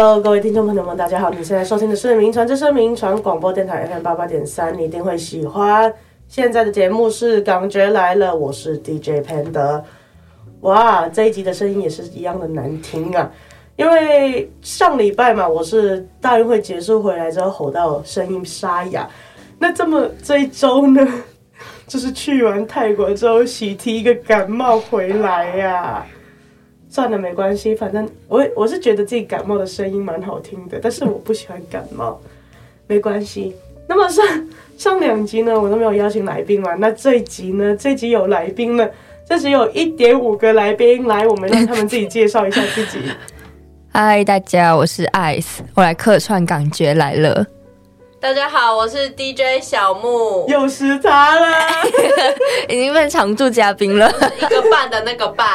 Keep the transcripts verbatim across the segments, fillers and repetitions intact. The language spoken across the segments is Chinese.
Hello， 各位听众朋友们，大家好！你现在收听的是名传之声名传广播电台 F M 八八点三，你一定会喜欢。现在的节目是港觉来了，我是 D J Panda。哇，这一集的声音也是一样的难听啊！因为上礼拜嘛，我是大运会结束回来之后吼到声音沙哑。那这么这一周呢，就是去完泰国之后喜提一个感冒回来呀、啊。算了，没关系，反正我我是觉得自己感冒的声音蛮好听的，但是我不喜欢感冒，没关系。那么上上两集呢，我都没有邀请来宾嘛，那这一集呢，这一集有来宾了，这集有 一点五 个来宾，来，我们让他们自己介绍一下自己。 嗨，大家，我是 Ice， 我来客串港觉来了。 大家好，我是 D J 小木， 又是他了， 已经变常驻嘉宾了， 一个半的那个半，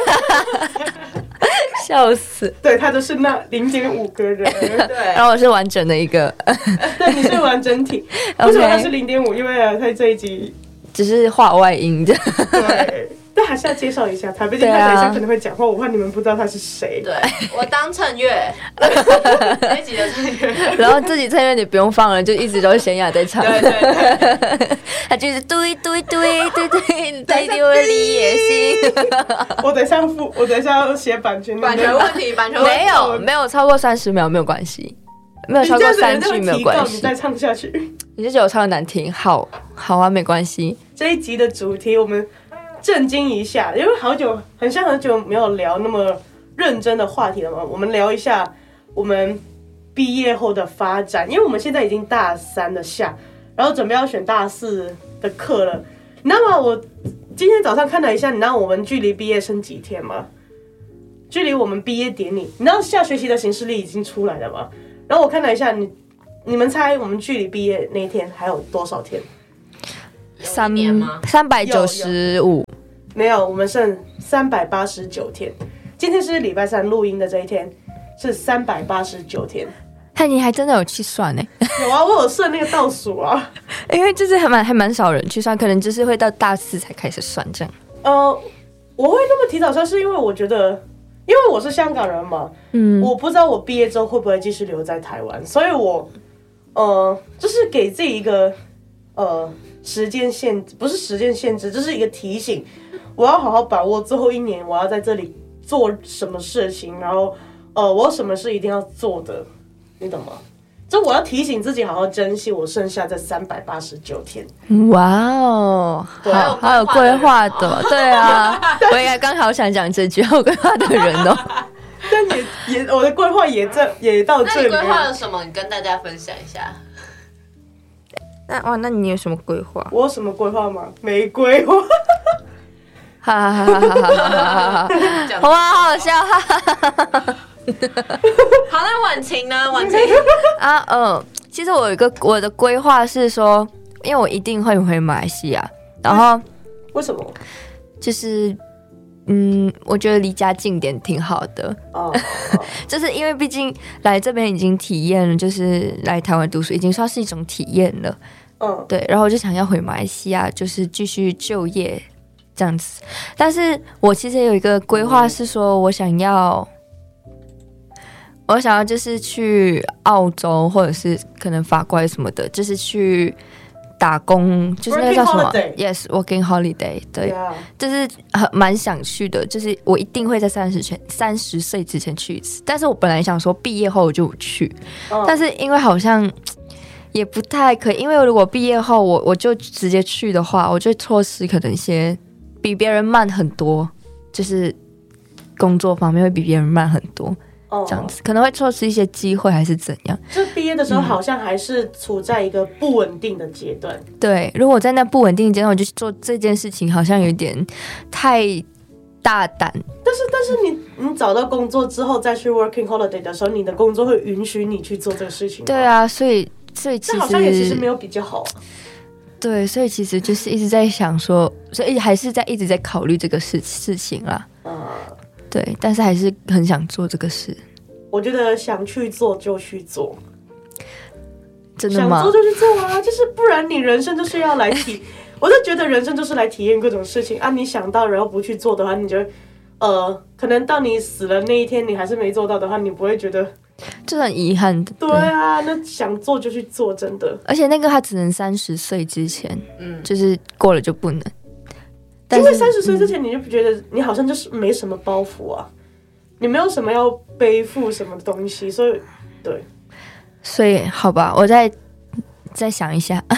笑死。 对，他就是那 零点五 个人， 对， 然后我是完整的一个， 对，你是完整体。为什么他是 零点五？因为啊，他这一集只是话外音的， 对。但还是要介绍一下他，毕竟他等一下可能会讲话，我怕你们不知道他是谁。 对，我当衬乐，那一集的衬乐， 然后自己衬乐你不用放了，就一直都是贤雅在唱。 对对对， 他就是对对对对对，带给我的野心。 我等一下付，我等一下要写版权， 版权问题，版权问题没有没有超过三十秒没有关系，没有超过三句没有关系。 你再唱下去， 你就觉得我唱的难听，好好啊，没关系。 这一集的主题我们震惊一下，因为好久很像很久没有聊那么认真的话题了嘛。我们聊一下我们毕业后的发展，因为我们现在已经大三的下，然后准备要选大四的课了。你知道吗？我今天早上看了一下，你知道我们距离毕业剩几天吗？距离我们毕业典礼，你知道下学期的行事历已经出来了吗？然后我看了一下，你你们猜我们距离毕业那一天还有多少天？ 三年吗？三百九十五。 没有，我们剩三百八十九天。今天是礼拜三录音的这一天，是三百八十九天。 嗨，你还真的有去算呢？ 有啊，我有算那个倒数啊。 因为就是还蛮还蛮少人去算，可能就是会到大四才开始算这样。 呃，我会那么提早算，是因为我觉得，因为我是香港人嘛，嗯，我不知道我毕业之后会不会继续留在台湾，所以我呃，就是给自己一个呃。时间限制不是时间限制，这是一个提醒。我要好好把握最后一年，我要在这里做什么事情，然后呃，我有什么事一定要做的，你懂吗？就我要提醒自己好好珍惜我剩下这三百八十九天。 哇哦，好好有规划的，对啊，我也刚好想讲这句，好有规划的人哦。 但也也我的规划也这也到这里。 那你规划了什么？你跟大家分享一下。 那哇，那你有什么规划？ 我有什么规划吗？没规划。 哈哈哈哈哈哈！哇，好好笑！哈哈哈哈哈！ 好，那婉晴呢？婉晴啊，嗯，其实我有一个我的规划是说，因为我一定会回马来西亚，然后为什么？ 就是嗯，我觉得离家近点挺好的。哦，就是因为毕竟来这边已经体验了，就是来台湾读书已经算是一种体验了。嗯，对，然后我就想要回马来西亚，就是继续就业这样子。但是我其实也有一个规划，是说我想要，我想要就是去澳洲或者是可能法国什么的，就是去打工，就是那个叫什么 ？Yes, working holiday。对， yeah. 就是很蛮想去的，就是我一定会在三十前三十岁之前去一次。但是我本来想说毕业后我就去，嗯、但是因为好像。也不太可以，因为如果毕业后我我就直接去的话，我就错失可能一些比别人慢很多，就是工作方面会比别人慢很多，哦、这样子可能会错失一些机会还是怎样。 就毕业的时候好像还是处在一个不稳定的阶段。 嗯、对，如果在那不稳定阶段我就做这件事情，好像有点太大胆。 但是但是你你找到工作之后再去 working holiday 的时候，你的工作会允许你去做这个事情吗？ 对啊，所以。所以其实好像也其实没有比较好， 对，所以其实就是一直在想说，所以还是在一直在考虑这个事事情啦。嗯，对，但是还是很想做这个事。 我觉得想去做就去做， 真的吗？ 想做就去做啊，就是不然你人生就是要来体，我就觉得人生就是来体验各种事情啊。你想到然后不去做的话，你就呃，可能到你死了那一天，你还是没做到的话，你不会觉得。 这很遗憾的。 对啊，那想做就去做，真的。 而且那个他只能三十岁之前，嗯，就是过了就不能。 因为三十岁之前，你就觉得你好像就是没什么包袱啊，你没有什么要背负什么东西，所以对。 所以好吧，我再再想一下。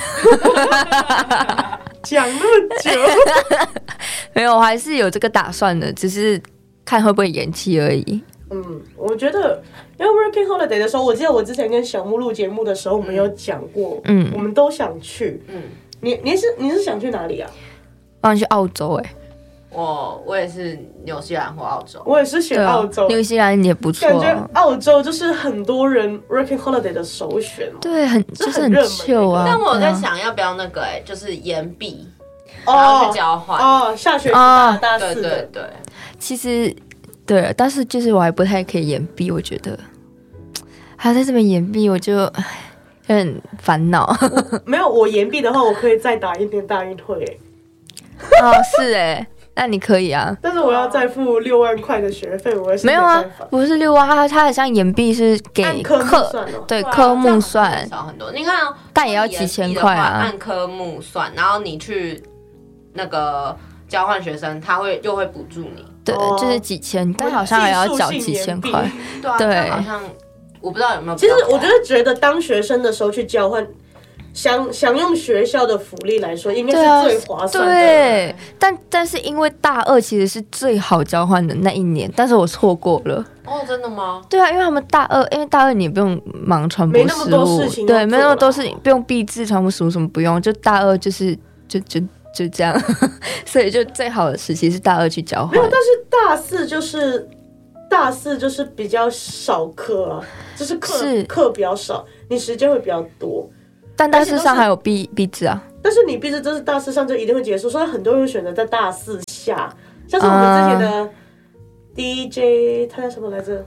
讲那么久， 没有，我还是有这个打算的，只是看会不会延期而已。 嗯，我觉得，因为 Working Holiday 的时候，我记得我之前跟小木录节目的时候，我们有讲过，嗯，我们都想去。嗯，你你是你是想去哪里啊？ 我想去澳洲、欸，哎， 我我也是纽西兰或澳洲， 我也是选澳洲， 纽西兰也不错、啊。 感觉澳洲就是很多人 Working Holiday 的首选， 对，很就是很热门啊。 但我在想要不要那个、欸，哎，就是延毕，然后去交换哦，下学期大大四的， 对对对。 其实对，但是就是我还不太可以延毕，我觉得还要在这边延毕，我就有点烦恼。 没有，我延毕的话，我可以再打一年大运会、欸。 哦，是哎、欸，那你可以啊， 但是我要再付六万块的学费，我也是没有啊，不是六万，它它好像延毕是给科目算、哦， 对科目算少很多。你看、哦， 但也要几千块啊， 按科目算，然后你去那个交换学生，他会又会补助你， 对，哦、就是几千，但好像还要缴几千块， 对啊，对好像我不知道有没有。 其实我就是觉得当学生的时候去交换。享享用学校的福利来说，应该是最划算的。 对，但但是因为大二其实是最好交换的那一年，但是我错过了。 哦，真的吗？ 对啊，因为他们大二，因为大二你也不用忙传播实务，对，没那么多事情，不用毕制传播实务什么不用，就大二就是就就就这样，所以就最好的时期是大二去交换。 没有，但是大四就是大四就是比较少课啊，就是课课比较少，你时间会比较多。 但大四上还有毕毕制啊， 但是你毕制就是大四上就一定会结束，所以很多人选择在大四下，像是我们之前的 D J， 他叫什么来着？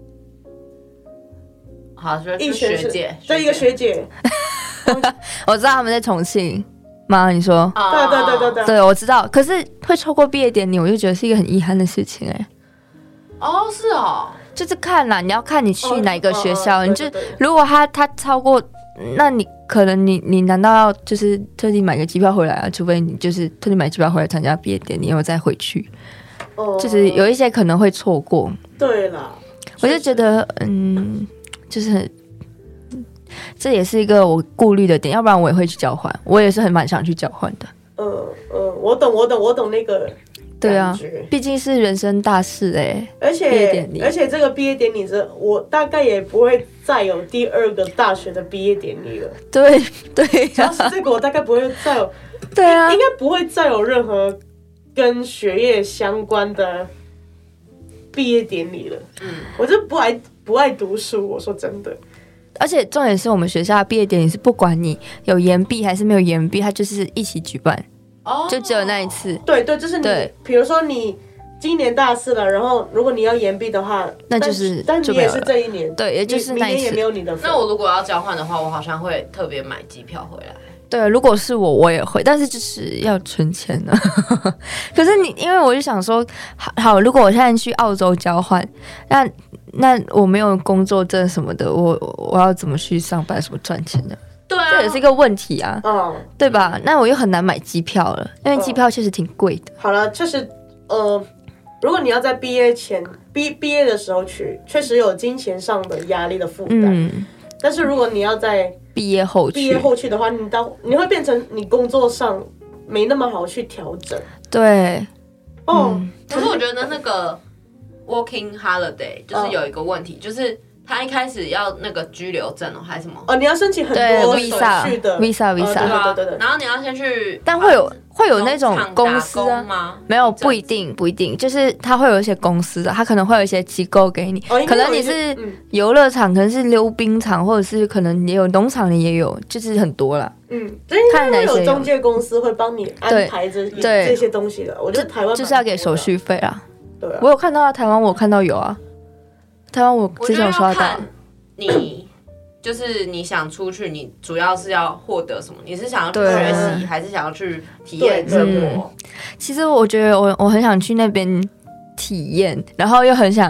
好，就是学姐， 对，一个学姐， 我知道他们在重庆吗？你说？ 对对对对对， 对，我知道。可是会错过毕业典礼，我就觉得是一个很遗憾的事情哎、欸。 哦，是哦， 就是看啦，你要看你去哪个学校，你就如果他他超过。那你可能你你难道要就是特地买个机票回来啊？除非你就是特地买机票回来参加毕业典礼，然后再回去，哦、就是有一些可能会错过。 对啦， 我就觉得嗯，就是这也是一个我顾虑的点，要不然我也会去交换，我也是很蛮想去交换的。 嗯嗯，我懂我懂我懂那个。 对啊，毕竟是人生大事哎、欸， 而且而且这个毕业典礼是，我大概也不会再有第二个大学的毕业典礼了。 对对、啊， 只要是这个，我大概不会再有， 对啊， 应该不会再有任何跟学业相关的毕业典礼了。嗯，我就不爱不爱读书，我说真的。 而且重点是我们学校的毕业典礼是不管你有延毕还是没有延毕，它就是一起举办。Oh, 就只有那一次， 对对，就是你，比如说你今年大四了，然后如果你要延毕的话， 那就是但，但你也是这一年， 对，也就是那一次， 明年也没有你的份。 那我如果要交换的话，我好像会特别买机票回来。 对，如果是我，我也会，但是就是要存钱呢。可是你，因为我就想说，好，好，如果我现在去澳洲交换，那那我没有工作证什么的，我我要怎么去上班，什么赚钱呢？ 对啊， 这也是一个问题啊， 嗯， 对吧？那我又很难买机票了，因为机票确实挺贵的。 嗯、好了，确实，呃，如果你要在毕业前毕毕业的时候去，确实有金钱上的压力的负担。嗯，但是如果你要在毕业后去毕业后去的话，你到你会变成你工作上没那么好去调整。 对， 哦， 嗯、可是我觉得那个 working holiday 就是有一个问题，嗯、就是。他一开始要那个居留证哦，还是什么？ 哦，你要申请很多手续的 visa visa， 对对对。 然后你要先去， 但会有会有那种公司啊吗？ 没有，不一定不一定，就是他会有一些公司的，他可能会有一些机构给你， 哦、 可能你是游乐场，可能是溜冰场，或者是可能也有农场，你也有，就是很多啦。 嗯，看哪些有中介公司会帮你安排这这些东西的。我觉得台湾就是要给手续费啦。 对啊， 我有看到啊，台湾我有看到有啊。台湾我之前有刷到， 你就是你想出去，你主要是要获得什么？你是想要去学习，还是想要去体验生活？ 嗯、其实我觉得我我很想去那边体验，然后又很想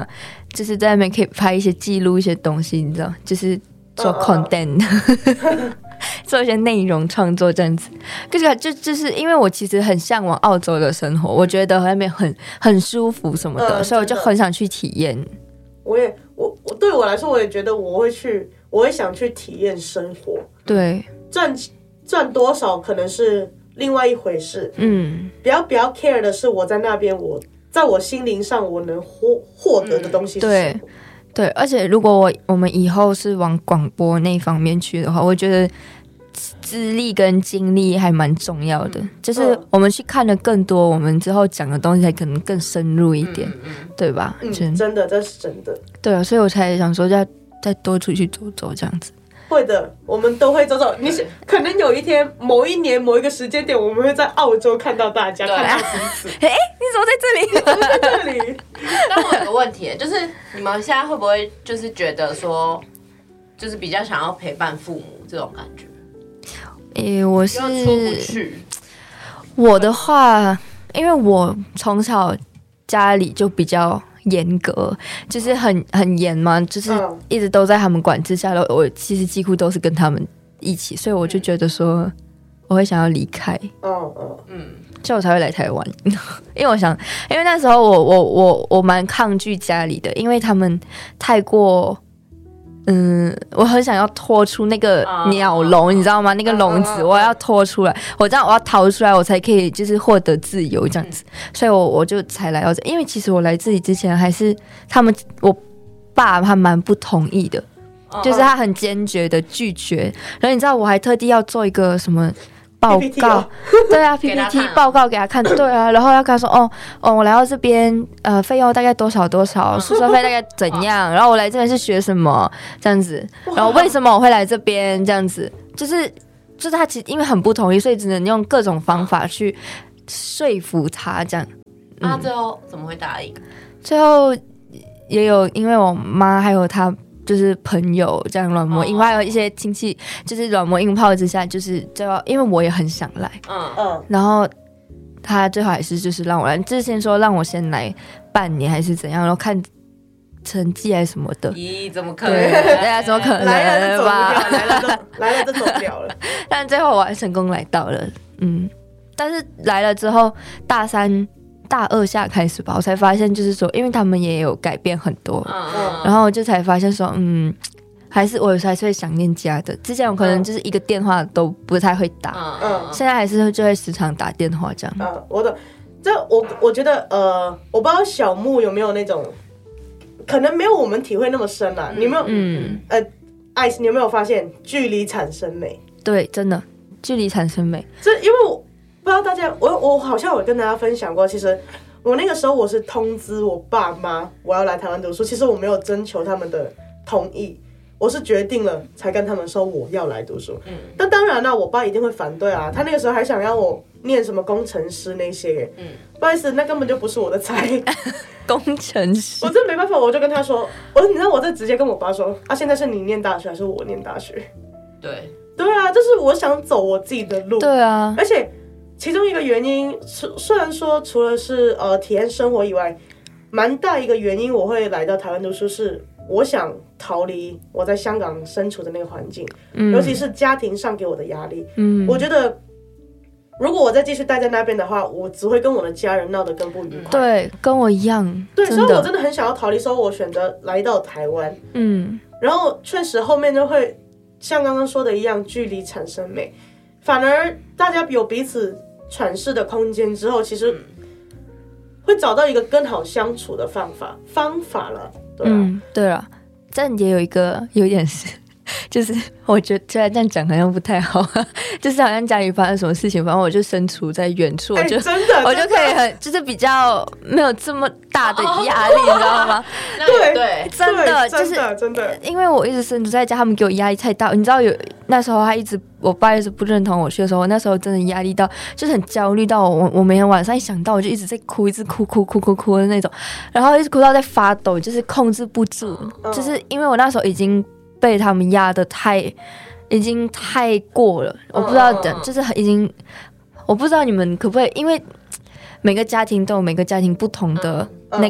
就是在那边可以拍一些记录一些东西，你知道，就是做 content，、嗯、做一些内容创作这样子。就是就就是因为我其实很向往澳洲的生活，我觉得那边很很舒服什么的、嗯，所以我就很想去体验。 我也我我对我来说，我也觉得我会去，我会想去体验生活。 对， 赚赚多少可能是另外一回事。嗯，比较比较 care 的是我在那边我。在我心灵上，我能获获得的东西是什么？ 对对，而且如果我我们以后是往广播那方面去的话，我觉得资历跟经历还蛮重要的。嗯、就是我们去看的更多，我们之后讲的东西才可能更深入一点，嗯、对吧？ 嗯，真的，这是真的。 对啊，所以我才想说要再多出去走走这样子。 会的，我们都会走走。你是可能有一天、某一年、某一个时间点，我们会在澳洲看到大家，看到彼此。 哎，你怎么在这里？ 你怎么在这里？ 但我有个问题，就是你们现在会不会就是觉得说，就是比较想要陪伴父母这种感觉？ 诶，我是出不去。 我的话，因为我从小家里就比较严格，就是很很严嘛，就是一直都在他们管制下的。我其实几乎都是跟他们一起，所以我就觉得说，我会想要离开。嗯嗯嗯，所以我才会来台湾。因为我想，因为那时候我我我我蛮抗拒家里的，因为他们太过。嗯，我很想要拖出那个鸟笼， uh, 你知道吗？那个笼子， uh, uh, uh, 我要拖出来，我这样我要逃出来，我才可以就是获得自由这样子。嗯、所以我我就才来到这，因为其实我来这里之前还是他们，我爸还蛮不同意的， uh, 就是他很坚决的拒绝。然后你知道，我还特地要做一个什么报告，对啊 ，P P T 报告给他看，对啊，然后要跟他说，哦哦，我来到这边，呃，费用大概多少多少，宿舍费大概怎样，然后我来这边是学什么这样子，然後为什么我会来这边这样子，就是就是他其实因为很不同意，所以只能用各种方法去说服他这样。 那、嗯啊、最后怎么会答应？ 最后也有因为我妈还有他。就是朋友这样软磨硬泡，还有一些亲戚，就是软磨硬泡之下，就是最后因为我也很想来，嗯嗯，然后他最后还是就是让我来，之前说让我先来半年还是怎样，然后看成绩还是什么的。 咦，怎么可能？ 对啊，怎么可能？ 来了就走不掉，来了就来了就走不了了。 但最后我还成功来到了，嗯，但是来了之后，大三。大二下开始吧，我才发现就是说，因为他们也有改变很多，嗯、然后我就才发现说，嗯，还是我还是会想念家的。之前我可能就是一个电话都不太会打，嗯、现在还是就会时常打电话这样。 嗯，我的这我我觉得呃，我不知道小木有没有那种，可能没有我们体会那么深啦。嗯、你有没有？嗯，呃 ，Ice， 你有没有发现距离产生美？ 对，真的，距离产生美。 这因为我。不知道大家，我我好像有跟大家分享过，其实我那个时候我是通知我爸妈我要来台湾读书，其实我没有征求他们的同意，我是决定了才跟他们说我要来读书。嗯，但当然了，我爸一定会反对啊，他那个时候还想要我念什么工程师那些，嗯，不好意思，那根本就不是我的菜。 工程师， 我真没办法，我就跟他说，我你知道我这直接跟我爸说啊，现在是你念大学还是我念大学？ 对， 对啊，就是我想走我自己的路， 对啊， 而且。其中一个原因，虽然说除了是呃体验生活以外，蛮大一个原因我会来到台湾读书是，我想逃离我在香港身处的那个环境，嗯、尤其是家庭上给我的压力。嗯，我觉得如果我再继续待在那边的话，我只会跟我的家人闹得更不愉快。 对，跟我一样。 对，所以我真的很想要逃离，所以我选择来到台湾。嗯，然后确实后面就会像刚刚说的一样，距离产生美，反而大家有彼此。喘息的空间之后，其实会找到一个更好相处的方法方法了，对啊， 嗯，对了，这也有一个有点是，就是我觉得虽然这样讲好像不太好，就是好像家里发生什么事情，反正我就身处在远处，我就、欸、 真的我就可以很就是比较没有这么大的压力，你知道吗？ 对对， 真的就是真的， 因为我一直身处在家，他们给我压力太大，你知道有那时候他一直。我爸一直不认同我去的时候，我那时候真的压力到，就是很焦虑到我，我每天晚上一想到我就一直在哭，一直哭哭哭哭哭的那种，然后一直哭到在发抖，就是控制不住，嗯、就是因为我那时候已经被他们压得太，已经太过了，我不知道讲，就是已经，我不知道你们可不可以，因为每个家庭都有每个家庭不同的那个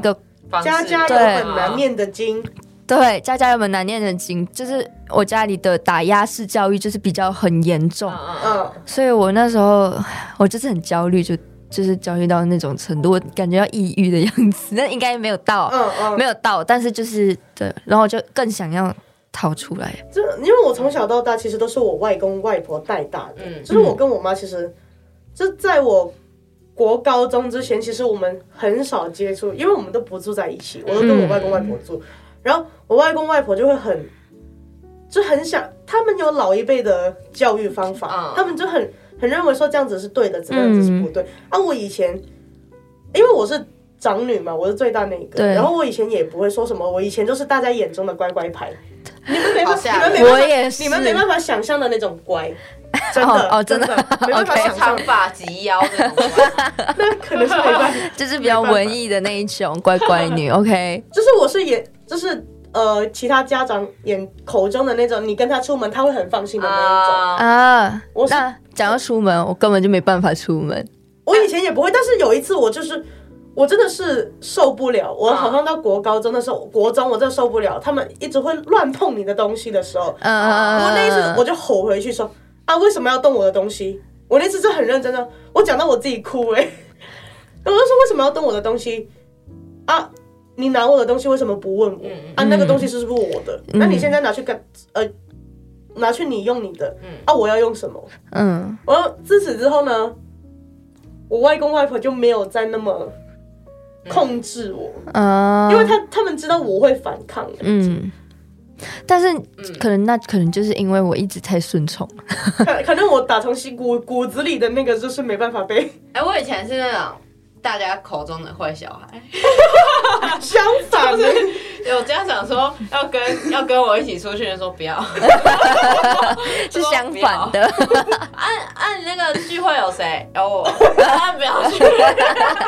家家有本难念的经。 对，家家有本难念的经，就是我家里的打压式教育就是比较很严重，嗯，所以我那时候我就是很焦虑，就就是焦虑到那种程度，我感觉要抑郁的样子，那应该没有到，嗯嗯，没有到，但是就是对，然后我就更想要逃出来。 这因为我从小到大其实都是我外公外婆带大的，嗯，就是我跟我妈其实就在我国高中之前，其实我们很少接触，因为我们都不住在一起，我都跟我外公外婆住。嗯，然后我外公外婆就会很，就很想，他们有老一辈的教育方法，嗯，他们就很很认为说这样子是对的，这样子是不对。嗯，啊，我以前因为我是长女嘛，我是最大那个，然后我以前也不会说什么，我以前就是大家眼中的乖乖牌，你们没办法，你们没办法，你们没办法想象的那种乖。真的哦，真的没办法想象， 长发及腰那种， 那可能是没办法， 就是比较文艺的那一种乖乖女。OK， 就是我是演，就是呃，其他家长眼口中的那种，你跟他出门他会很放心的那一种啊。我那讲要出门，我根本就没办法出门。 我以前也不会，但是有一次我就是我真的是受不了，我好像到国高中的时候，国中我真的受不了，他们一直会乱碰你的东西的时候，嗯，我那一次我就吼回去说。啊！为什么要动我的东西？我那次是很认真的，我讲到我自己哭哎、欸，我就说为什么要动我的东西啊？你拿我的东西为什么不问我？嗯、啊，那个东西是不是我的？嗯、那你现在拿去干呃，拿去你用你的，嗯、啊，我要用什么？嗯，我自此之后呢，我外公外婆就没有再那么控制我，嗯、因为他他们知道我会反抗的，嗯。 但是可能那可能就是因为我一直太顺从， 可可能我打从心骨骨子里的那个就是没办法被。 哎、欸，我以前是那种大家口中的坏小孩， 相反的， 有家长说要跟要跟我一起出去的时候不要， 是相反的。 按按那个聚会有谁有我，他不要去。